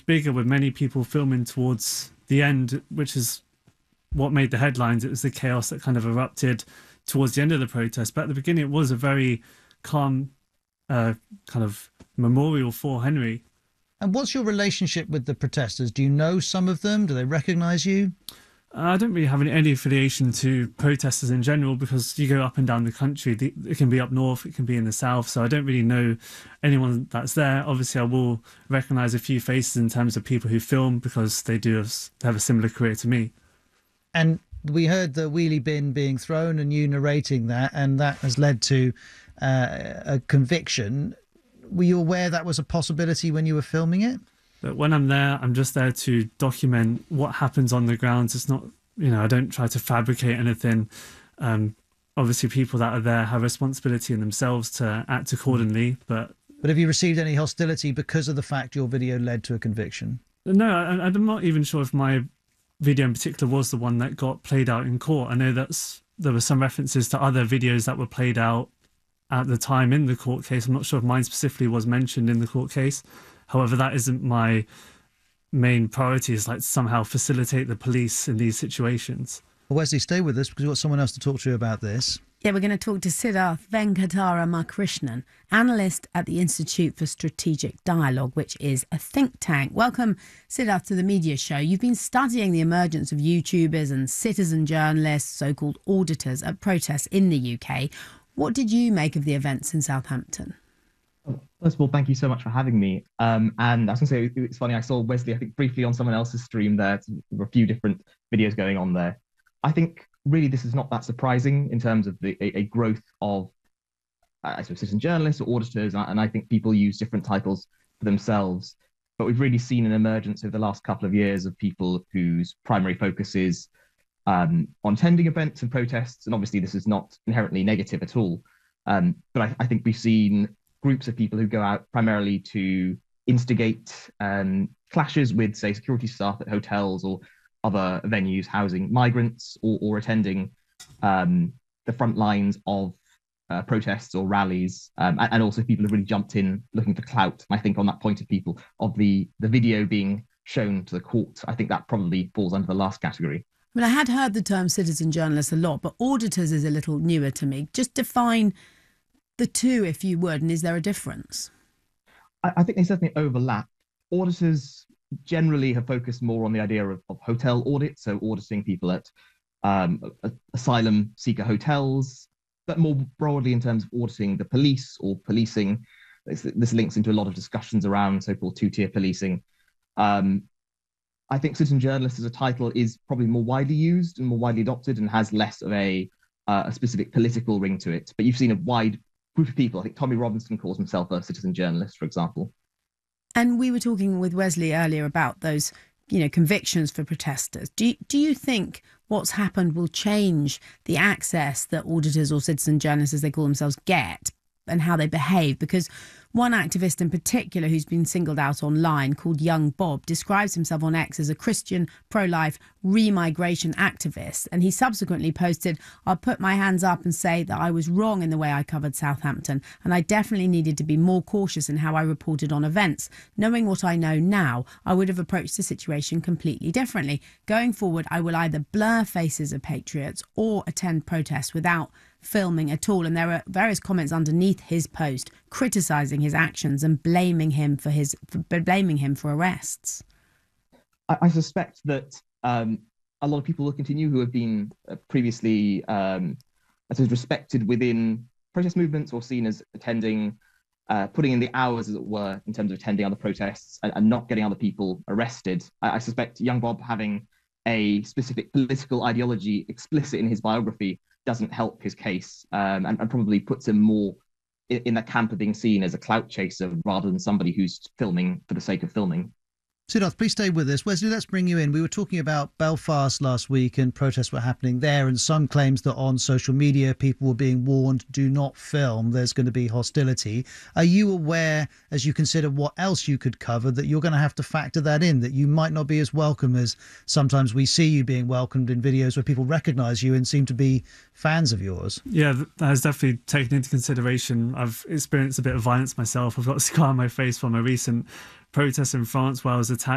bigger, with many people filming towards the end, which is what made the headlines. It was the chaos that kind of erupted towards the end of the protest. But at the beginning, it was a very calm kind of memorial for Henry. And what's your relationship with the protesters? Do you know some of them? Do they recognise you? I don't really have any affiliation to protesters in general, because you go up and down the country. It can be up north, it can be in the south. So I don't really know anyone that's there. Obviously, I will recognise a few faces in terms of people who film, because they have a similar career to me. And we heard the wheelie bin being thrown and you narrating that, and that has led to a conviction. Were you aware that was a possibility when you were filming it? But when I'm there, I'm just there to document what happens on the grounds. It's not, I don't try to fabricate anything. Obviously, people that are there have responsibility in themselves to act accordingly. But have you received any hostility because of the fact your video led to a conviction? No, I'm not even sure if my video in particular was the one that got played out in court. I know there were some references to other videos that were played out at the time in the court case. I'm not sure if mine specifically was mentioned in the court case. However, that isn't my main priority, is like somehow facilitate the police in these situations. Wesley, stay with us because we've got someone else to talk to you about this. Yeah, we're going to talk to Siddharth Venkataraman, analyst at the Institute for Strategic Dialogue, which is a think tank. Welcome, Siddharth, to the Media Show. You've been studying the emergence of YouTubers and citizen journalists, so-called auditors, at protests in the UK. What did you make of the events in Southampton? First of all, thank you so much for having me. And I was going to say, it's funny, I saw Wesley, I think, briefly on someone else's stream there. There were a few different videos going on there. I think really this is not that surprising in terms of a growth of, citizen journalists or auditors. And I think people use different titles for themselves. But we've really seen an emergence over the last couple of years of people whose primary focus is on attending events and protests. And obviously, this is not inherently negative at all. But I think we've seen groups of people who go out primarily to instigate clashes with, say, security staff at hotels or other venues housing migrants, or attending the front lines of protests or rallies, and also people have really jumped in looking for clout. I think on that point of people, of the video being shown to the court, I think that probably falls under the last category. I mean, I had heard the term citizen journalist a lot, but auditors is a little newer to me. Just define the two, if you would, and is there a difference? I think they certainly overlap. Auditors generally have focused more on the idea of hotel audits, so auditing people at asylum seeker hotels, but more broadly in terms of auditing the police or policing. This links into a lot of discussions around so-called two-tier policing. I think citizen journalist as a title is probably more widely used and more widely adopted and has less of a specific political ring to it. But you've seen a wide group of people. I think Tommy Robinson calls himself a citizen journalist, for example. And we were talking with Wesley earlier about those, convictions for protesters. Do you think what's happened will change the access that auditors or citizen journalists, as they call themselves, get and how they behave? Because one activist in particular who's been singled out online, called Young Bob, describes himself on X as a Christian, pro-life, remigration activist. And he subsequently posted, "I'll put my hands up and say that I was wrong in the way I covered Southampton, and I definitely needed to be more cautious in how I reported on events. Knowing what I know now, I would have approached the situation completely differently. Going forward, I will either blur faces of patriots or attend protests without filming at all." And there are various comments underneath his post criticising his actions and blaming him for arrests. I suspect that a lot of people will continue who have been previously respected within protest movements or seen as attending, putting in the hours, as it were, in terms of attending other protests and not getting other people arrested. I suspect Young Bob having a specific political ideology explicit in his biography doesn't help his case, and probably puts him more in that camp of being seen as a clout chaser rather than somebody who's filming for the sake of filming. Siddharth, please stay with us. Wesley, let's bring you in. We were talking about Belfast last week and protests were happening there, and some claims that on social media people were being warned, do not film, there's going to be hostility. Are you aware, as you consider what else you could cover, that you're going to have to factor that in, that you might not be as welcome as sometimes we see you being welcomed in videos where people recognise you and seem to be fans of yours? Yeah, that is definitely taken into consideration. I've experienced a bit of violence myself. I've got a scar on my face from a recent protest in France where I was attacked